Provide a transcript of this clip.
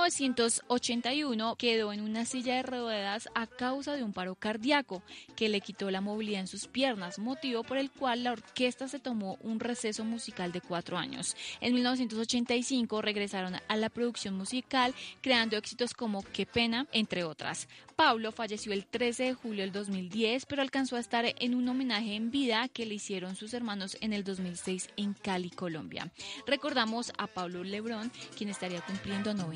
1981 quedó en una silla de ruedas a causa de un paro cardíaco que le quitó la movilidad en sus piernas, motivo por el cual la orquesta se tomó un receso musical de 4 años. En 1985 regresaron a la producción musical, creando éxitos como Qué pena, entre otras. Pablo falleció el 13 de julio del 2010, pero alcanzó a estar en un homenaje en vida que le hicieron sus hermanos en el 2006 en Cali, Colombia. Recordamos a Pablo Lebrón, quien estaría cumpliendo 90